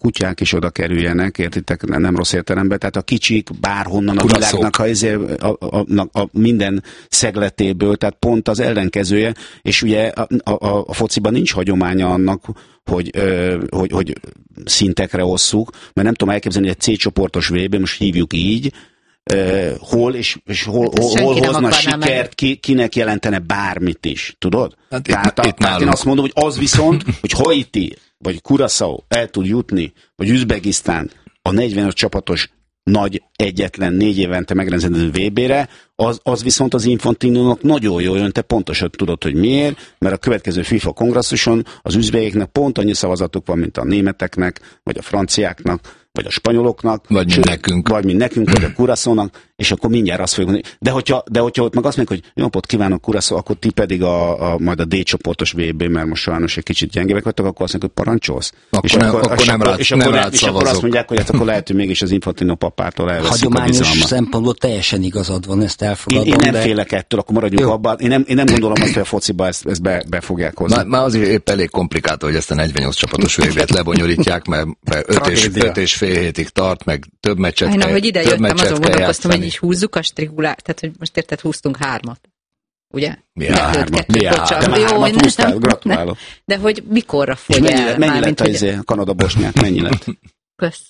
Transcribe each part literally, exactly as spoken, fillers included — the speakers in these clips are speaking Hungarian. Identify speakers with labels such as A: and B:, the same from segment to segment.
A: kutyák is oda kerüljenek, értitek, nem rossz értelemben, tehát a kicsik bárhonnan a
B: Kuraszok.
A: világnak a, a, a, a, a minden szegletéből, tehát pont az ellenkezője, és ugye a, a, a fociban nincs hagyománya annak, hogy, ö, hogy, hogy szintekre osszuk, mert nem tudom elképzelni, hogy egy C-csoportos vé bé, most hívjuk így, Uh, hol és, és hol,
C: hát
A: hol, hol hozna sikert, ki, kinek jelentene bármit is, tudod?
B: Hát
A: tehát
B: itt,
A: a,
B: itt
A: tehát én azt mondom, hogy az viszont, hogy Haiti, vagy Curaçao el tud jutni, vagy Üzbegisztán a negyvenöt csapatos nagy egyetlen négy évente megrendezendő vé bére, az, az viszont az Infantinónak nagyon jól jön, te pontosan tudod, hogy miért, mert a következő FIFA kongresszuson az üzbegeknek pont annyi szavazatuk van, mint a németeknek, vagy a franciáknak, vagy a spanyoloknak,
B: vagy
A: sőt,
B: nekünk,
A: vagy mint nekünk, vagy a Curaçaónak, és akkor mindjárt azt fogjuk mondani. De hogyha, de hogyha ott meg azt mondjuk, hogy jó napot kívánok Curaçao, akkor ti pedig a, a, majd a D-csoportos vé bé, mert most sajnos egy kicsit gyengébbek vagytok, akkor azt mondjuk, hogy parancsolsz.
B: Akkor
A: és
B: nem,
A: akkor,
B: akkor
A: és
B: nem
A: akkor,
B: rád,
A: és
B: nem
A: akkor,
B: rád
A: és akkor azt mondják, hogy hát akkor lehet, hogy mégis az Infantino papától elveszik a
D: hagyományos
A: bizalmat.
D: szempontból teljesen igazad van, ezt elfogadom.
A: Én, én nem
D: de...
A: félek ettől, akkor maradjunk
B: Jó.
A: abban. Én nem, én nem gondolom azt, hogy a fociba ezt, ezt be, be fogják hozni.
B: Már, már azért épp elég komplikált, hogy ezt a negyvennyolc csapatos vé bét lebonyolítják, mert, mert öt, és, öt és fél hétig tart, meg több meccset
C: Én
B: kell,
C: ahogy ide
B: több
C: jöttem,
B: meccset
C: azon
B: kell
C: gondolkoztam, hogy
B: játszani.
C: így húzzuk a strigulát, tehát hogy most érted, húztunk hármat. Ugye?
B: Mi
C: Kettőt,
B: hármat?
C: kettőt,
B: Mi
C: bocsánat.
A: De már
C: Jó,
A: hármat
C: nem-
A: húztál,
C: nem-
A: gratulálok.
C: De hogy mikorra
A: És
C: fogy
A: mennyi,
C: el?
A: lett- mennyi
C: Mármint,
A: lett a
C: hogy-
A: izé, Kanada-Bosnyák? Mennyi lett?
C: Kösz.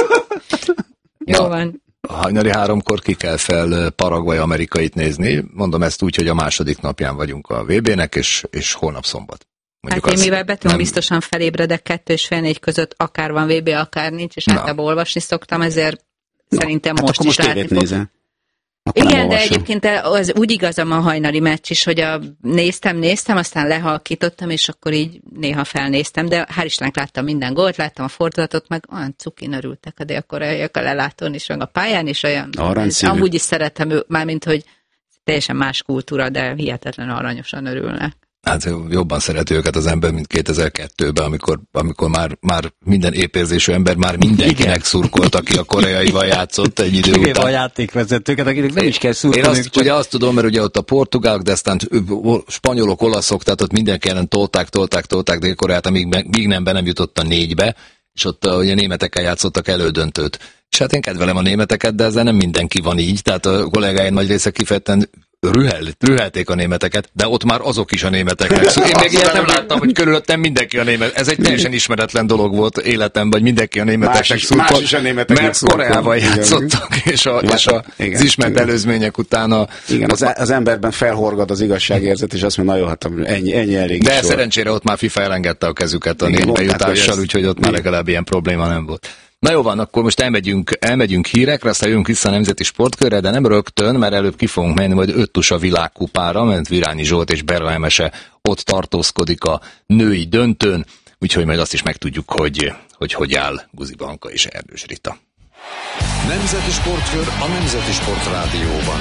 C: Jó
B: Na.
C: van.
B: Hajnali háromkor ki kell fel Paraguay amerikait nézni. Mondom ezt úgy, hogy a második napján vagyunk a vé bének, és, és holnap szombat.
C: Hát én
B: az
C: mivel beton
B: nem-
C: biztosan felébredek kettő és fél négy között, akár van vé bé, akár nincs, és
B: Na.
C: általában olvasni szoktam, ezért szerintem
A: Hát
C: most
A: akkor
C: is
A: most
C: látni
A: tévét
C: fog.
A: nézel. Akkor nem
C: Igen, de
A: olvasom.
C: egyébként az úgy igazam a hajnali meccs is, hogy a, néztem, néztem, aztán lehalkítottam, és akkor így néha felnéztem, de hál' Istennek láttam minden gólt, láttam a fordulatot, meg olyan cukin örültek a dél-koreaiak a lelátón is, meg a pályán is olyan.
A: Aranyszívű.
C: Amúgy is szeretem ő, mármint, hogy teljesen más kultúra, de hihetetlenül aranyosan örülnek.
B: Hát jobban szereti őket az ember, mint kétezer-kettőben, amikor, amikor már, már minden épérzésű ember már mindenkinek szurkolt, aki a koreaival játszott egy idő
D: Kivéve
B: után.
D: a játékvezetőket, akinek nem is kell
B: Én
D: szurkolni.
B: azt, ugye azt tudom, mert ugye ott a portugálok, de aztán spanyolok, olaszok, tehát ott mindenki ellen tolták, tolták, tolták Dél-Koreát, amíg, míg nem be nem jutott a négybe, és ott ugye németekkel játszottak elődöntőt. És hát én kedvelem a németeket, de ezzel nem mindenki van így, tehát a kollégáim nagy része kifejezetten rühel, rühelték a németeket, de ott már azok is a németeknek. Szóval én még ilyet nem láttam, hogy körülöttem mindenki a német. Ez egy teljesen ismeretlen dolog volt életemben, vagy mindenki a németeknek
A: Más is-
B: szurkolt,
A: más is a németeknek
B: mert
A: szurkolt.
B: Koreával
A: Igen.
B: játszottak, és, a,
A: Ja,
B: és a,
A: igen,
B: az ismert
A: igen.
B: előzmények után a,
A: Igen, az, az emberben felhorgad az igazságérzet, és azt mondja, na jó, hát ennyi, ennyi elég.
B: de
A: is volt.
B: szerencsére ott már FIFA elengedte a kezüket a
A: Igen,
B: német
A: mondták, hogy
B: jutással,
A: ez-
B: úgyhogy ott már
A: igen.
B: legalább ilyen probléma nem volt. Na jó van, akkor most elmegyünk, elmegyünk hírekre, aztán jövünk vissza a Nemzeti Sportkörre, de nem rögtön, mert előbb ki fogunk menni majd öttusa világkupára, mert Virányi Zsolt és Berla Emese ott tartózkodik a női döntőn, úgyhogy majd azt is megtudjuk, hogy hogy, hogy áll Guzi Blanka és Erdős Rita.
E: Nemzeti Sportkör a Nemzeti Sport Rádióban.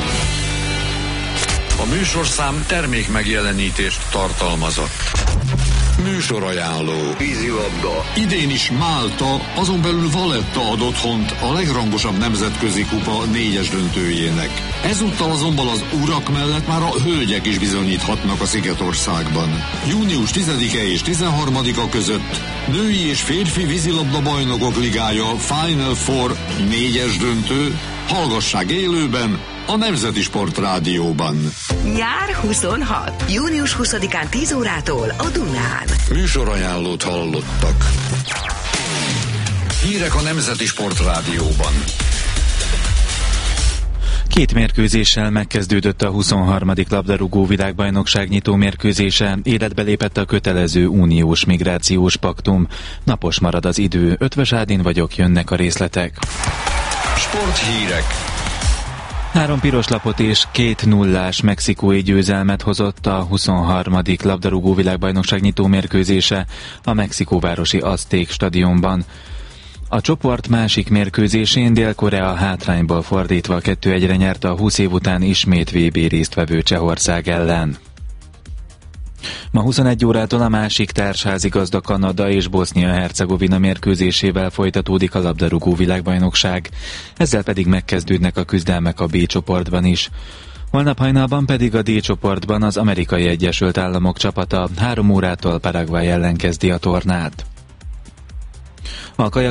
E: A műsorszám termék megjelenítést tartalmazott. Műsorajánló. Vízilabda. Idén is Málta, azon belül Valletta ad otthont a legrangosabb nemzetközi kupa négyes döntőjének. Ezúttal azonban az urak mellett már a hölgyek is bizonyíthatnak a Szigetországban. június tizedike és tizenharmadika között női és férfi vízilabda bajnokok ligája Final Four négyes döntő. Hallgassák élőben a Nemzeti Sport Rádióban.
F: Nyár huszonhat. június huszadikán tíz órától a Dunán.
E: Műsorajánlót hallottak. Hírek a Nemzeti Sport Rádióban.
G: Két mérkőzéssel megkezdődött a huszonharmadik labdarúgó világbajnokság nyitó mérkőzése, életbe lépett a kötelező uniós migrációs paktum. Napos marad az idő, Ötvös Ádin vagyok, jönnek a részletek.
E: Sporthírek.
G: Három piros lapot és két nullás mexikói győzelmet hozott a huszonharmadik labdarúgó világbajnokság nyitó mérkőzése a mexikóvárosi Azték stadionban. A csoport másik mérkőzésén Dél-Korea hátrányból fordítva kettő egyre nyert a húsz év után ismét vé bé résztvevő Csehország ellen. Ma huszonegy órától a másik társházigazda Kanada és Bosznia-Hercegovina mérkőzésével folytatódik a labdarúgó világbajnokság, ezzel pedig megkezdődnek a küzdelmek a B csoportban is. Holnap hajnalban pedig a D csoportban az Amerikai Egyesült Államok csapata három órától Paraguay ellen kezdi a tornát. A